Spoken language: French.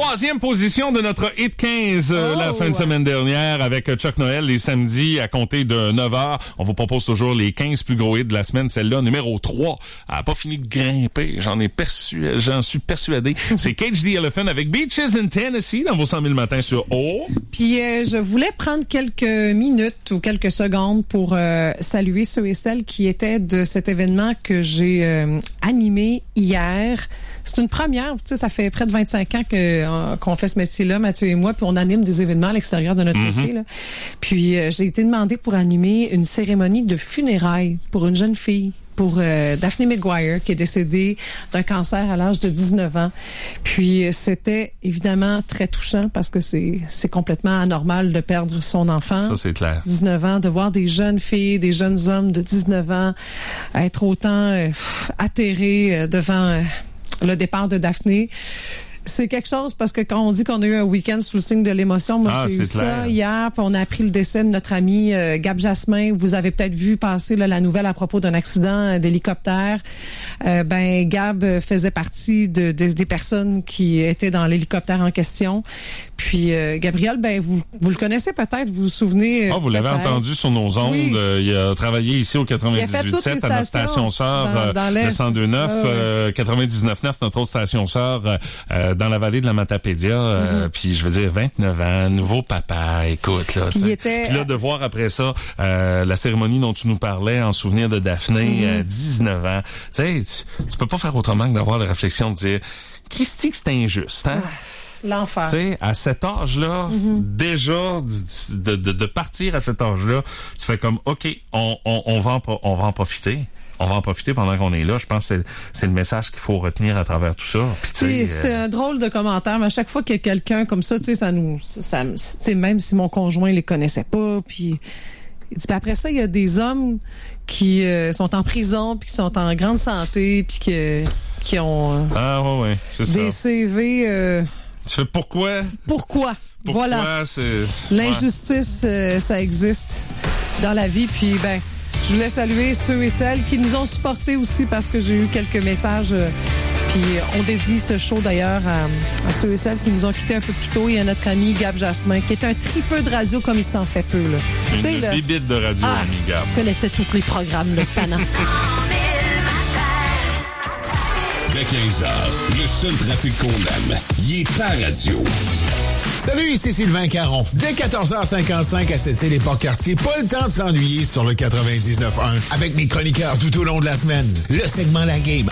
troisième position de notre Hit 15 la fin de semaine dernière avec Chuck Noël les samedis à compter de 9h. On vous propose toujours les 15 plus gros hits de la semaine. Celle-là, numéro 3, elle a pas fini de grimper. J'en suis persuadé. C'est Cage the Elephant avec Beaches in Tennessee dans vos 100 000 matins sur O. Puis je voulais prendre quelques minutes ou quelques secondes pour saluer ceux et celles qui étaient de cet événement que j'ai animé hier. C'est une première, tu sais, ça fait près de 25 ans qu'on fait ce métier-là, Mathieu et moi, puis on anime des événements à l'extérieur de notre métier, là. Puis j'ai été demandée pour animer une cérémonie de funérailles pour une jeune fille, pour Daphne McGuire, qui est décédée d'un cancer à l'âge de 19 ans. Puis c'était évidemment très touchant parce que c'est complètement anormal de perdre son enfant. Ça, c'est clair. 19 ans, de voir des jeunes filles, des jeunes hommes de 19 ans être autant atterrés devant le départ de Daphné. C'est quelque chose parce que quand on dit qu'on a eu un week-end sous le signe de l'émotion, moi j'ai eu ça hier, puis on a appris le décès de notre ami Gab Jasmin. Vous avez peut-être vu passer là, la nouvelle à propos d'un accident d'hélicoptère. Gab faisait partie des personnes qui étaient dans l'hélicoptère en question. Puis Gabriel, vous le connaissez peut-être, vous vous souvenez. Vous l'avez entendu sur nos ondes. Oui. Il a travaillé ici au 98.7 à notre station sœur le 102.9, 99.9 notre autre station sœur dans la vallée de la Matapédia. Puis je veux dire 29 ans, nouveau papa, écoute là. Puis là de voir après ça la cérémonie dont tu nous parlais en souvenir de Daphné, 19 ans. Tu sais, tu peux pas faire autrement que d'avoir la réflexion de dire Christy que c'est injuste, hein? L'enfer. Tu sais, à cet âge-là, déjà, de partir à cet âge-là, tu fais comme, OK, on va en profiter. On va en profiter pendant qu'on est là. Je pense que c'est le message qu'il faut retenir à travers tout ça. Puis, c'est un drôle de commentaire, mais à chaque fois qu'il y a quelqu'un comme ça, tu sais, même si mon conjoint les connaissait pas, puis après ça, il y a des hommes qui sont en prison, puis qui sont en grande santé, puis qui ont c'est des ça. CV... Tu fais pourquoi? Pourquoi? Voilà. L'injustice, ça existe dans la vie. Puis, je voulais saluer ceux et celles qui nous ont supportés aussi parce que j'ai eu quelques messages. Puis, on dédie ce show d'ailleurs à ceux et celles qui nous ont quittés un peu plus tôt et à notre ami Gab Jasmin, qui est un tripeux de radio comme il s'en fait peu, là. Une bibite de radio, ami Gab. Connaissait tous les programmes, le tannant. Dès 15h, le seul trafic qu'on aime, il est ta radio. Salut, ici Sylvain Caron. Dès 14h55 à Sept-Îles et Port-Cartier, pas le temps de s'ennuyer sur le 99.1 avec mes chroniqueurs tout au long de la semaine. Le segment La Game